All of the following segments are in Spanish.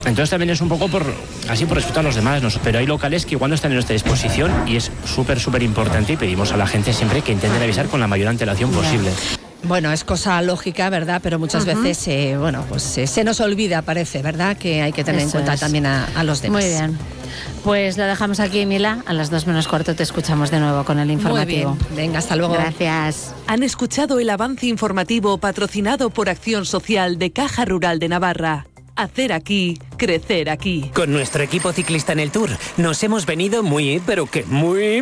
Entonces también es un poco por respeto a los demás, ¿no? Pero hay locales que igual no están en nuestra disposición y es súper importante y pedimos a la gente siempre que intenten avisar con la mayor antelación posible. Bueno, es cosa lógica, ¿verdad? Pero muchas veces, se nos olvida, parece, ¿verdad? Que hay que tener en cuenta también a los demás. Muy bien. Pues lo dejamos aquí, Mila. A las 2:15 te escuchamos de nuevo con el informativo. Muy bien. Venga, hasta luego. Gracias. Han escuchado el avance informativo patrocinado por Acción Social de Caja Rural de Navarra. Hacer aquí, crecer aquí. Con nuestro equipo ciclista en el Tour nos hemos venido muy, pero que muy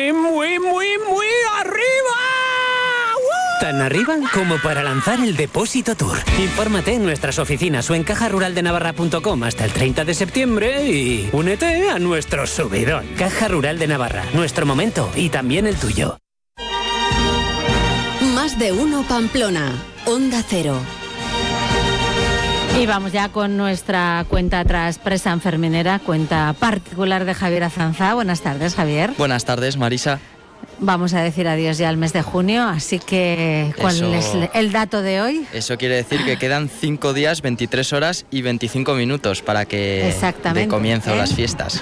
arriba. Tan arriba como para lanzar el Depósito Tour. Infórmate en nuestras oficinas o en cajaruraldenavarra.com hasta el 30 de septiembre y únete a nuestro subidón. Caja Rural de Navarra, nuestro momento y también el tuyo. Más de uno Pamplona, Onda Cero. Y vamos ya con nuestra cuenta atrás presanferminera, cuenta particular de Javier Azanza. Buenas tardes, Javier. Buenas tardes, Marisa. Vamos a decir adiós ya al mes de junio, así que ¿cuál es el dato de hoy? Eso quiere decir que quedan 5 días, 23 horas y 25 minutos para que dé comienzo las fiestas.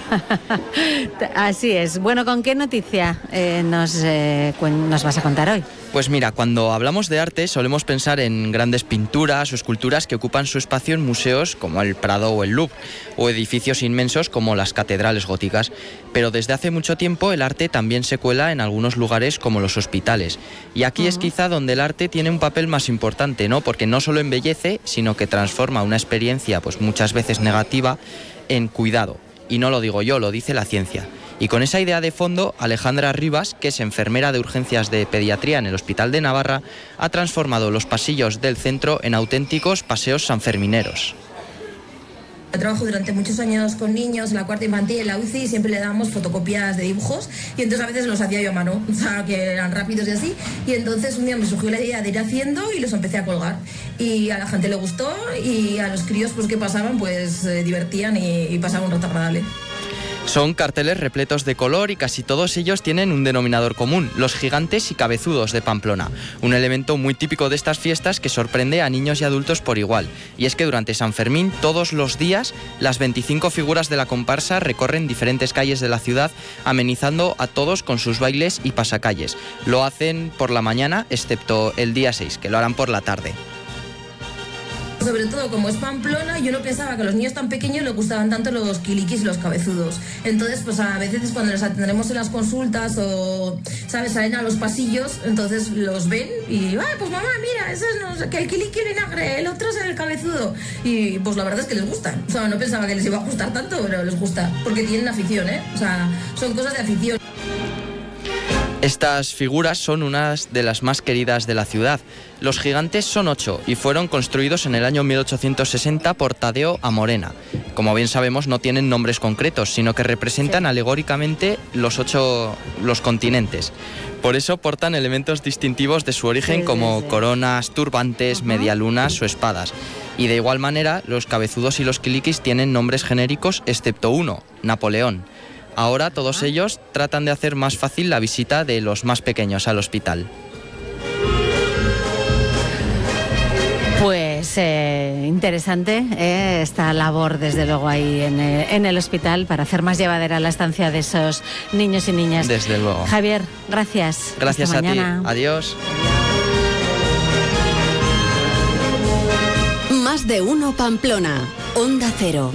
Así es. Bueno, ¿con qué noticia nos vas a contar hoy? Pues mira, cuando hablamos de arte solemos pensar en grandes pinturas o esculturas que ocupan su espacio en museos como el Prado o el Louvre, o edificios inmensos como las catedrales góticas. Pero desde hace mucho tiempo el arte también se cuela en algunos lugares como los hospitales. Y aquí es quizá donde el arte tiene un papel más importante, ¿no? Porque no solo embellece, sino que transforma una experiencia pues muchas veces negativa en cuidado. Y no lo digo yo, lo dice la ciencia. Y con esa idea de fondo, Alejandra Rivas, que es enfermera de urgencias de pediatría en el Hospital de Navarra, ha transformado los pasillos del centro en auténticos paseos sanfermineros. Trabajo durante muchos años con niños en la cuarta infantil, en la UCI, y siempre le damos fotocopias de dibujos y entonces a veces los hacía yo a mano, o sea, que eran rápidos y así, y entonces un día me surgió la idea de ir haciendo y los empecé a colgar y a la gente le gustó y a los críos pues que pasaban pues divertían y pasaban un rato agradable. Son carteles repletos de color y casi todos ellos tienen un denominador común, los gigantes y cabezudos de Pamplona, un elemento muy típico de estas fiestas que sorprende a niños y adultos por igual. Y es que durante San Fermín, todos los días, las 25 figuras de la comparsa recorren diferentes calles de la ciudad, amenizando a todos con sus bailes y pasacalles. Lo hacen por la mañana, excepto el día 6, que lo harán por la tarde. Sobre todo, como es Pamplona, yo no pensaba que a los niños tan pequeños les gustaban tanto los quilikis y los cabezudos. Entonces, pues a veces cuando les atendremos en las consultas o, ¿sabes?, salen a los pasillos, entonces los ven y, pues mamá, mira, ese es no sé, que el quiliqui vinagre, el otro es el cabezudo. Y pues la verdad es que les gusta. O sea, no pensaba que les iba a gustar tanto, pero les gusta, porque tienen afición, ¿eh? O sea, son cosas de afición. Estas figuras son unas de las más queridas de la ciudad. Los gigantes son 8 y fueron construidos en el año 1860 por Tadeo Amorena. Como bien sabemos, no tienen nombres concretos, sino que representan alegóricamente los continentes. Por eso portan elementos distintivos de su origen como coronas, turbantes, medialunas o espadas. Y de igual manera, los cabezudos y los quilikis tienen nombres genéricos, excepto uno, Napoleón. Ahora todos ellos tratan de hacer más fácil la visita de los más pequeños al hospital. Pues interesante esta labor, desde luego, ahí en el hospital para hacer más llevadera la estancia de esos niños y niñas. Desde luego. Javier, gracias. Gracias Hasta a mañana. ti. Adiós. Más de uno Pamplona, Onda Cero.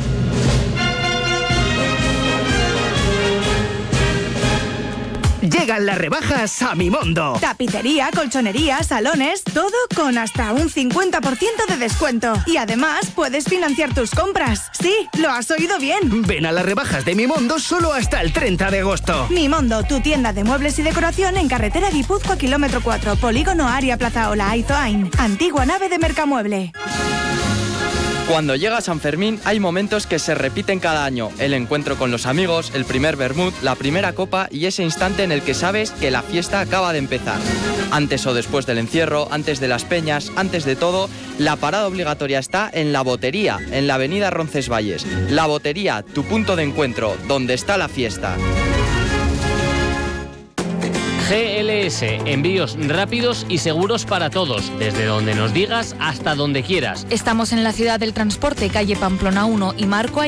Llegan las rebajas a Mimondo. Tapicería, colchonería, salones, todo con hasta un 50% de descuento. Y además puedes financiar tus compras. Sí, lo has oído bien. Ven a las rebajas de Mimondo solo hasta el 30 de agosto. Mimondo, tu tienda de muebles y decoración en carretera Guipúzcoa, kilómetro 4, Polígono Área Plaza Ola, Aizoain. Antigua nave de Mercamueble. Cuando llega San Fermín hay momentos que se repiten cada año. El encuentro con los amigos, el primer vermut, la primera copa y ese instante en el que sabes que la fiesta acaba de empezar. Antes o después del encierro, antes de las peñas, antes de todo, la parada obligatoria está en La Botería, en la avenida Roncesvalles. La Botería, tu punto de encuentro, donde está la fiesta. GLS, envíos rápidos y seguros para todos, desde donde nos digas hasta donde quieras. Estamos en la ciudad del transporte, calle Pamplona 1 y Marco